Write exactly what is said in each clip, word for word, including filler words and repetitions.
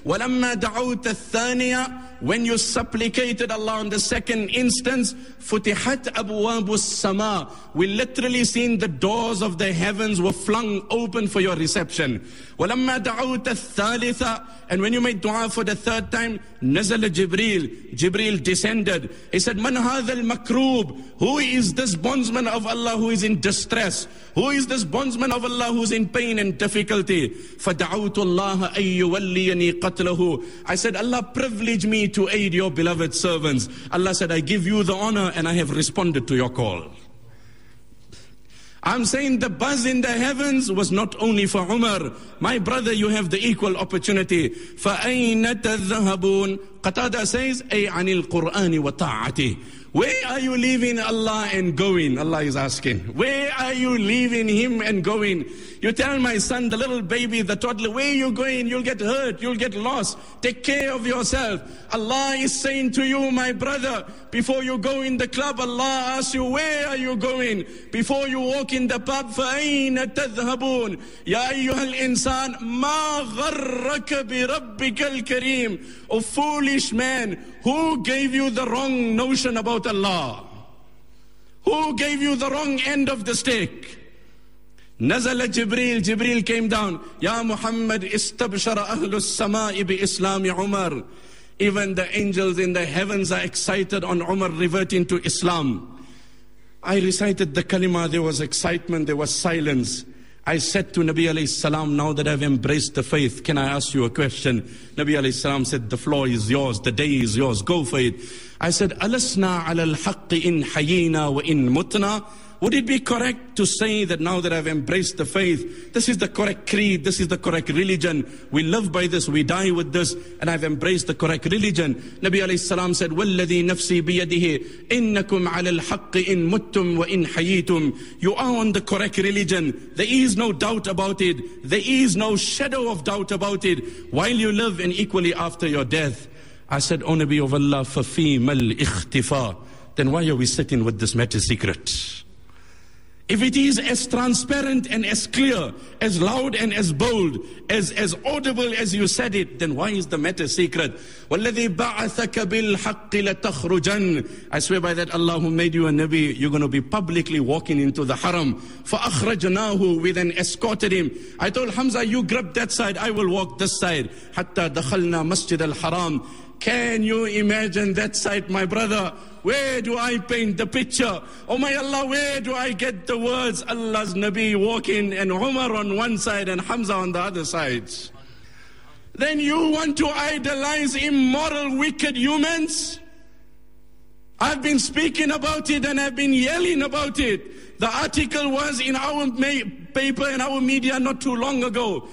وَلَمَّا دَعَوْتَ الثَّانِيَةِ When you supplicated Allah on the second instance, فُتِحَتْ أَبْوَابُ السَّمَاءِ We literally seen the doors of the heavens were flung open for your reception. وَلَمَّا دَعَوْتَ الثَّالِثَةِ And when you made dua for the third time, نَزَلَ Jibreel, Jibreel descended. He said, مَنْ هَذَا الْمَكْرُوب Who is this bondsman of Allah who is in distress? Who is this bondsman of Allah who is in pain and difficulty? فَدَعَوْتُ اللَّهَ أَن يُوَلِّيَنِي قَتْلَهُ I said, Allah privilege me to aid your beloved servants. Allah said, I give you the honor and I have responded to your call. I'm saying the buzz in the heavens was not only for Umar. My brother, you have the equal opportunity. فَأَيْنَ تَذْهَبُونَ Qatada says, أَيْ عَنِ الْقُرْآنِ وَطَاعَتِهِ Where are you leaving Allah and going? Allah is asking. Where are you leaving Him and going? You tell my son, the little baby, the toddler, where are you going? You'll get hurt, you'll get lost. Take care of yourself. Allah is saying to you, my brother, before you go in the club, Allah asks you, where are you going? Before you walk in the pub, فَأَيْنَ تَذْهَبُونَ يَا أَيُّهَا الْإِنسَانِ مَا غَرَّكَ بِرَبِّكَ الْكَرِيمِ O foolish man, who gave you the wrong notion about Allah? Who gave you the wrong end of the stick? Nazala Jibreel, Jibreel came down. Ya Muhammad, istabshara ahlus sama'i bi islami Umar. Even the angels in the heavens are excited on Umar reverting to Islam. I recited the kalima, there was excitement, there was silence. I said to Nabi alayhi salam, now that I've embraced the faith, can I ask you a question? Nabi alayhi salam said, the floor is yours, the day is yours, go for it. I said, alasna ala al-haqqi in hayina wa in mutna. Would it be correct to say that now that I've embraced the faith, this is the correct creed, this is the correct religion, we live by this, we die with this, and I've embraced the correct religion? Nabi alayhi salam said, وَالَّذِي نَفْسِي بِيَدِهِ إِنَّكُمْ عَلَى الْحَقِّ إِن مُتُّمْ وَإِن حَيِيتُمْ You are on the correct religion. There is no doubt about it. There is no shadow of doubt about it. While you live and equally after your death. I said, O Nabi of Allah, فَفِيمَ الْإِخْتِفَى Then why are we sitting with this matter secret? If it is as transparent and as clear, as loud and as bold, as, as audible as you said it, then why is the matter secret? وَالَّذِي بَعَثَكَ بِالْحَقِّ لَتَخْرُجَنْ I swear by that Allah who made you a Nabi, you're going to be publicly walking into the haram. فَأَخْرَجْنَاهُ We then escorted him. I told Hamza, you grab that side, I will walk this side. حَتَّى دَخَلْنَا مَسْجِدَ الْحَرَامِ Can you imagine that sight, my brother? Where do I paint the picture? Oh my Allah, where do I get the words? Allah's Nabi walking and Umar on one side and Hamza on the other side. Then you want to idolize immoral, wicked humans? I've been speaking about it and I've been yelling about it. The article was in our paper and our media not too long ago.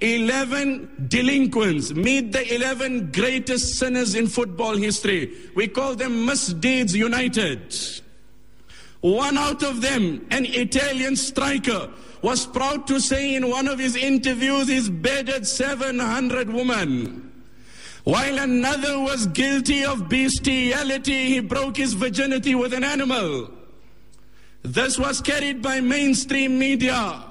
eleven delinquents, meet the eleven greatest sinners in football history. We call them Misdeeds United. One out of them, an Italian striker, was proud to say in one of his interviews he's bedded seven hundred women. While another was guilty of bestiality, he broke his virginity with an animal. This was carried by mainstream media.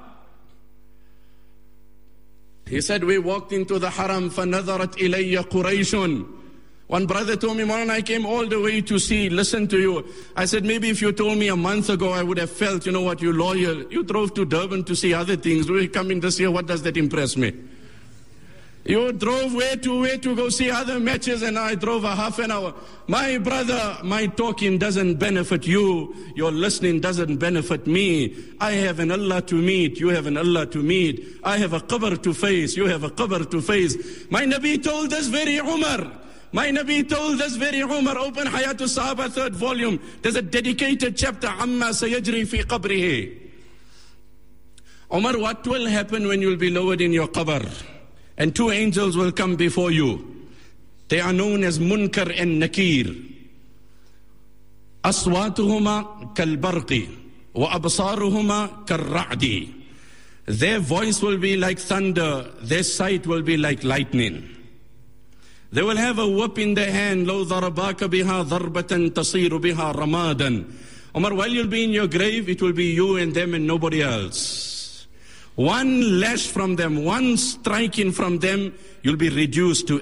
He said, we walked into the haram, فَنَظَرَتْ إِلَيَّ قُرَيْشٌ One brother told me, Maulana, I came all the way to see, listen to you. I said, maybe if you told me a month ago, I would have felt, you know what, you're loyal. You drove to Durban to see other things. We come in this year, what does that impress me? You drove way to way to go see other matches and I drove a half an hour. My brother, my talking doesn't benefit you. Your listening doesn't benefit me. I have an Allah to meet. You have an Allah to meet. I have a qabr to face. You have a qabr to face. My Nabi told us very Umar. My Nabi told us very Umar. Open Hayatul Sahaba, third volume. There's a dedicated chapter. Amma sayajri fi qabrihi. Umar, what will happen when you'll be lowered in your qabr? And two angels will come before you. They are known as Munkar and Nakir. Aswatuhuma kalbarqi wa absaruhuma karra'di. Their voice will be like thunder, their sight will be like lightning. They will have a whip in their hand. Lo darabaka biha darbatan tasiru biha ramadan. Umar, while you'll be in your grave, it will be you and them and nobody else. One lash from them, one striking from them, you'll be reduced to